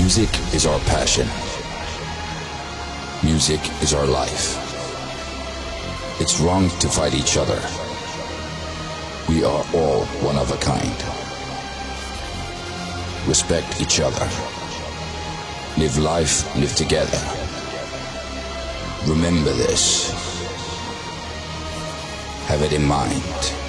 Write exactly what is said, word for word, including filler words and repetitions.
Music is our passion. Music is our life. It's wrong to fight each other. We are all one of a kind. Respect each other. Live life, live together. Remember this. Have it in mind.